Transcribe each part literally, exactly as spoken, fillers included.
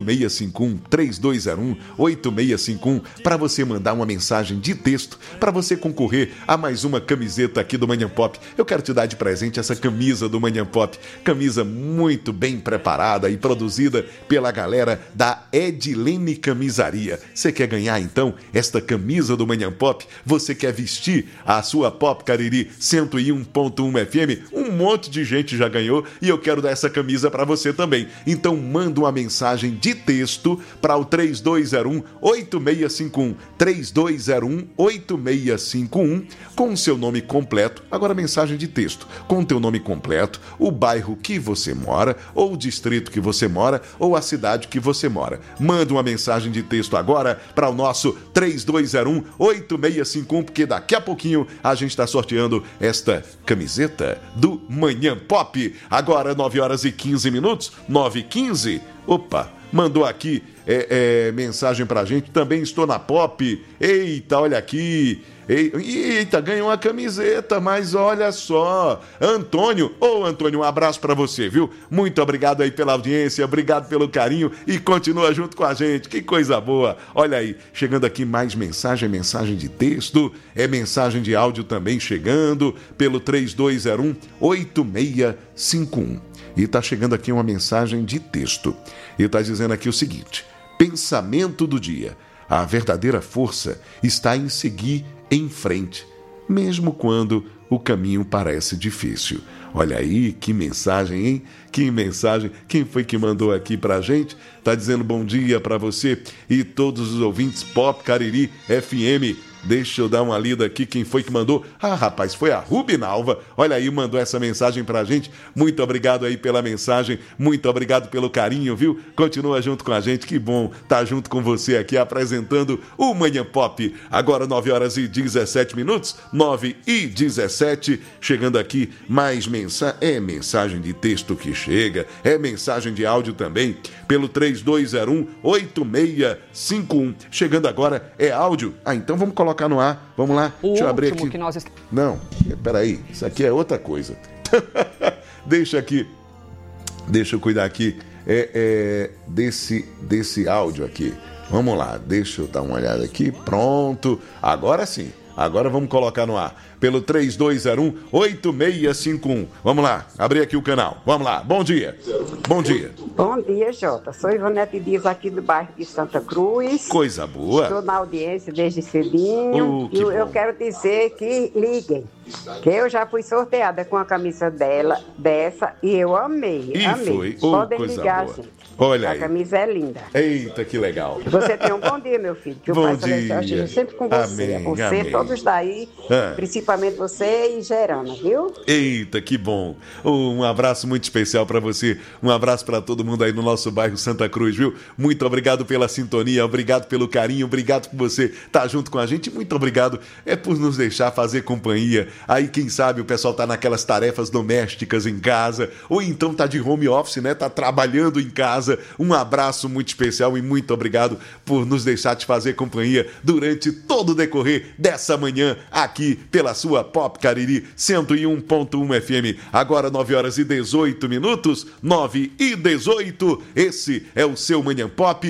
seis cinco um, três dois zero um, oito seis cinco um para você mandar uma mensagem de texto para você concorrer a mais uma camiseta aqui do Manhã Pop. Eu quero te dar de presente essa camisa do Manhã Pop, camisa muito bem preparada e produzida pela galera da Edilene Camisaria. Você quer ganhar então esta camisa do Manhã Pop? Você quer vestir a sua Pop Cariri cento e um ponto um F M? Um monte de gente já ganhou e eu quero dar essa camisa para você também. Então manda uma mensagem de texto para o três dois zero um, oito seis cinco um, três dois zero um, oito seis cinco um com o seu nome completo. Agora mensagem de texto com o teu nome completo, o bairro que você mora, ou o distrito que você mora, ou a cidade que você mora. Manda uma mensagem de texto agora para o nosso três dois zero um, oito seis cinco um, porque daqui a pouquinho a gente está sorteando esta camiseta do Manhã Pop. Agora nove horas e quinze minutos, nove e quinze. Opa, mandou aqui é, é, mensagem pra gente. Também estou na Pop. Eita, olha aqui. Eita, ganhou uma camiseta, mas olha só. Antônio, ô Antônio, um abraço pra você, viu? Muito obrigado aí pela audiência, obrigado pelo carinho e continua junto com a gente. Que coisa boa. Olha aí, chegando aqui mais mensagem, mensagem de texto, é mensagem de áudio também chegando pelo três dois zero um, oito seis cinco um. E tá chegando aqui uma mensagem de texto. E tá dizendo aqui o seguinte: pensamento do dia. A verdadeira força está em seguir em frente, mesmo quando o caminho parece difícil. Olha aí, que mensagem, hein? Que mensagem. Quem foi que mandou aqui pra gente? Tá dizendo bom dia pra você e todos os ouvintes Pop Cariri F M. Deixa eu dar uma lida aqui, quem foi que mandou? Ah, rapaz, foi a Rubinalva. Olha aí, mandou essa mensagem pra gente. Muito obrigado aí pela mensagem, muito obrigado pelo carinho, viu? Continua junto com a gente, que bom estar junto com você aqui apresentando o Manhã Pop. Agora nove horas e dezessete minutos, nove e dezessete, chegando aqui mais mensagem. É mensagem de texto que chega, é mensagem de áudio também, pelo três dois zero um, oito seis cinco um. Chegando agora é áudio. Ah, então vamos colocar colocar no ar, vamos lá, o deixa eu abrir aqui. Que nós... Não, peraí, isso aqui é outra coisa. Deixa aqui, deixa eu cuidar aqui é, é, desse, desse áudio aqui. Vamos lá, deixa eu dar uma olhada aqui, pronto, agora sim, agora vamos colocar no ar. Pelo três dois zero um, oito seis cinco um. Vamos lá, abrir aqui o canal. Vamos lá, bom dia. Bom dia. Bom dia, Jota. Sou Ivonete Dias aqui do bairro de Santa Cruz. Coisa boa. Estou na audiência desde cedinho. Uh, que e eu, eu bom. quero dizer que liguem, que eu já fui sorteada com a camisa dela, dessa, e eu amei, E amei. foi. Uh, Podem coisa ligar, boa. gente. Olha a aí. camisa é linda. Eita, que legal. Você tem um bom dia, meu filho. Que Bom o Pai Celestial dia. esteja sempre com você. Amém, Você, amém. todos daí, Ah. principalmente você e Gerana, viu? Eita, que bom. Um abraço muito especial para você. Um abraço para todo mundo aí no nosso bairro Santa Cruz, viu? Muito obrigado pela sintonia, obrigado pelo carinho, obrigado por você estar junto com a gente. Muito obrigado é por nos deixar fazer companhia. Aí, quem sabe, o pessoal tá naquelas tarefas domésticas em casa, ou então tá de home office, né? Tá trabalhando em casa. Um abraço muito especial e muito obrigado por nos deixar te fazer companhia durante todo o decorrer dessa manhã aqui pela sua Pop Cariri cento e um ponto um F M. Agora nove horas e dezoito minutos, nove e dezoito. Esse é o seu Manhã Pop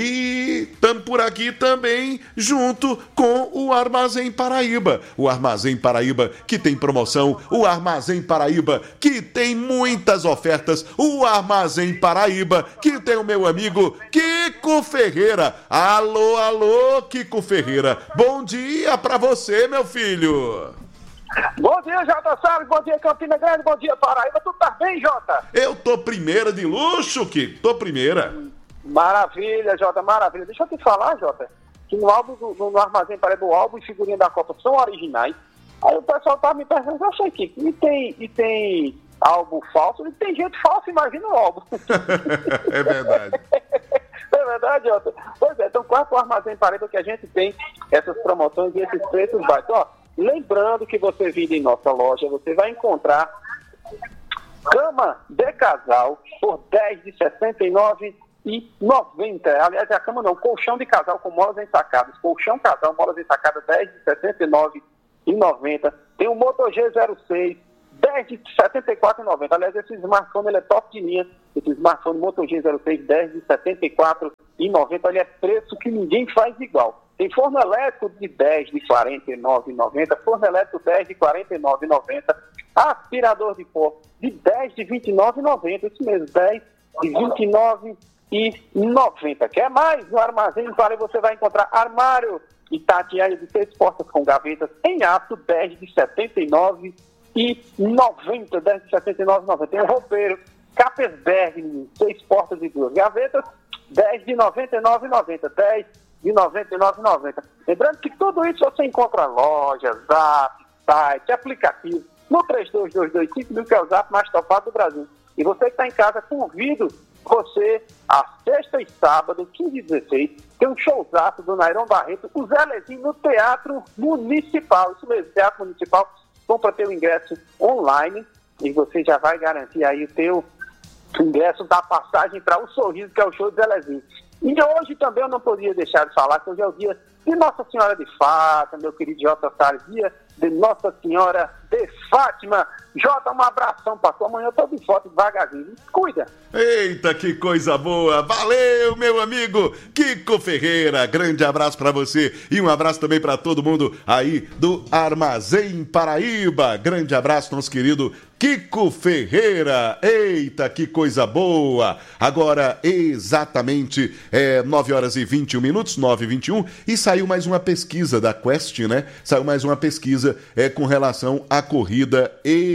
e estamos por aqui também junto com o Armazém Paraíba. O Armazém Paraíba que tem promoção, o Armazém Paraíba que tem muitas ofertas, o Armazém Paraíba que tem o meu amigo Kiko Ferreira. Alô, alô, Kiko Ferreira. Bom dia pra você, meu filho. Bom dia, Jota Salles, bom dia, Campina Grande, bom dia, Paraíba. Tu tá bem, Jota? Eu tô primeira de luxo, Kiko. Tô primeira. Maravilha, Jota, maravilha. Deixa eu te falar, Jota, que no álbum, do, no, no Armazém Paraíba, o álbum e figurinha da Copa são originais. Aí o pessoal tá me perguntando, eu sei, Kiko, e tem... E tem... álbum falso, e tem gente falsa, imagina o álbum. É verdade. É verdade, Jota. Pois é, então quase o Armazém Paraíba que a gente tem essas promoções e esses preços baixos. Ó, lembrando que você vindo em nossa loja, você vai encontrar cama de casal por dez de sessenta e nove reais e noventa centavos. Aliás, é a cama não, colchão de casal com molas ensacadas. Colchão casal, molas ensacadas, dez de sessenta e nove reais e noventa centavos. Tem o Moto G zero seis, dez dez de setenta e quatro reais e noventa centavos. Aliás, esse smartphone ele é top de linha. Esse smartphone Moto G zero três, dez de setenta e quatro reais e noventa centavos. Ele é preço que ninguém faz igual. Tem forno elétrico de dez de quarenta e nove reais e noventa centavos. Forno elétrico dez de quarenta e nove reais e noventa centavos. Aspirador de pó de dez de vinte e nove reais e noventa centavos. Isso mesmo, dez de vinte e nove reais e noventa centavos. Quer mais? No Armazém Parei você vai encontrar armário Itatiaia de seis portas com gavetas em aço, dez de setenta e nove reais e noventa centavos. dez de setenta e nove reais e noventa centavos. Tem um roupeiro Capesberg, seis portas e duas gavetas, dez de noventa e nove reais e noventa centavos. dez de noventa e nove reais e noventa centavos. Lembrando que tudo isso você encontra loja, zap, site, aplicativo, no três dois dois dois cinco mil, que é o zap mais topado do Brasil. E você que está em casa, convido você, a sexta e sábado, quinze e dezesseis, tem um showzaço do Nairon Barreto, o Zé Lezinho, no Teatro Municipal. Isso mesmo, Teatro Municipal. Compra teu ingresso online e você já vai garantir aí o teu ingresso da passagem para o Sorriso, que é o show do Zé Lezinho. E hoje também eu não podia deixar de falar que hoje é o dia de Nossa Senhora de Fátima, meu querido Jota Salles, dia de Nossa Senhora de Fátima. Jota, um abração pra tu. Amanhã eu tô de foto devagarzinho. Cuida. Eita, que coisa boa. Valeu, meu amigo Kiko Ferreira. Grande abraço pra você e um abraço também pra todo mundo aí do Armazém Paraíba. Grande abraço, nosso querido Kiko Ferreira. Eita, que coisa boa. Agora, exatamente é, nove horas e vinte e um minutos, nove e vinte e um, e saiu mais uma pesquisa da Quest, né? Saiu mais uma pesquisa é, com relação à corrida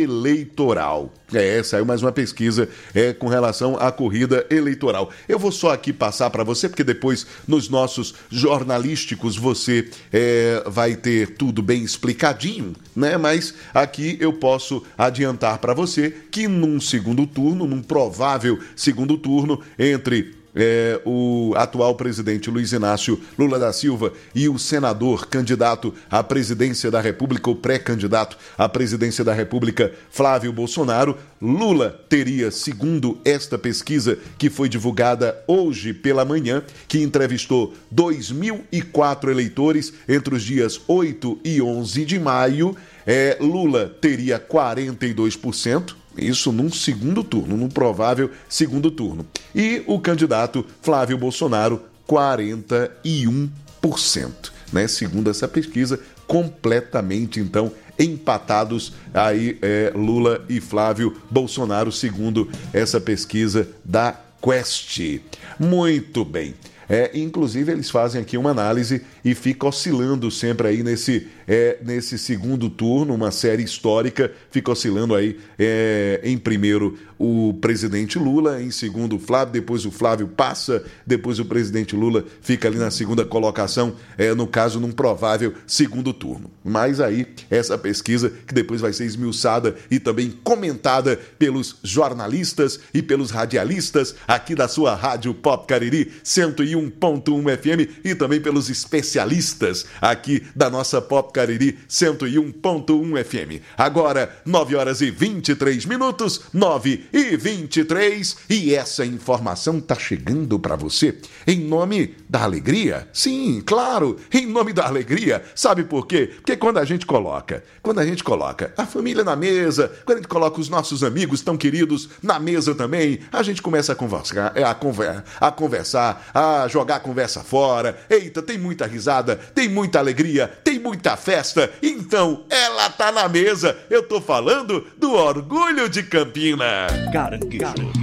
eleitoral. É, saiu mais uma pesquisa é, com relação à corrida eleitoral. Eu vou só aqui passar para você, porque depois nos nossos jornalísticos você é, vai ter tudo bem explicadinho, né? Mas aqui eu posso adiantar para você que num segundo turno, num provável segundo turno, entre É, o atual presidente Luiz Inácio Lula da Silva e o senador candidato à presidência da República, ou pré-candidato à presidência da República, Flávio Bolsonaro, Lula teria, segundo esta pesquisa que foi divulgada hoje pela manhã, que entrevistou dois mil e quatro eleitores entre os dias oito e onze de maio, é, Lula teria quarenta e dois por cento. Isso num segundo turno, num provável segundo turno. E o candidato Flávio Bolsonaro, quarenta e um por cento, né? Segundo essa pesquisa, completamente, então, empatados aí é, Lula e Flávio Bolsonaro, segundo essa pesquisa da Quest. Muito bem. É, inclusive, eles fazem aqui uma análise e fica oscilando sempre aí nesse, é, nesse segundo turno, uma série histórica, fica oscilando aí é, em primeiro o presidente Lula, em segundo o Flávio, depois o Flávio passa, depois o presidente Lula fica ali na segunda colocação, é, no caso, num provável segundo turno. Mas aí, essa pesquisa que depois vai ser esmiuçada e também comentada pelos jornalistas e pelos radialistas aqui da sua Rádio Pop Cariri cento e um ponto um F M e também pelos especialistas aqui da nossa Pop Cariri cento e um ponto um F M. Agora, nove horas e vinte e três minutos, nove e vinte e três, e essa informação tá chegando para você em nome da alegria. Sim, claro, em nome da alegria. Sabe por quê? Porque quando a gente coloca, quando a gente coloca a família na mesa, quando a gente coloca os nossos amigos tão queridos na mesa também, a gente começa a conversar, a, conver, a conversar, a jogar a conversa fora. Eita, tem muita risada, tem muita alegria, tem muita festa. Então, ela tá na mesa. Eu tô falando do Orgulho de Campina. Caranguejo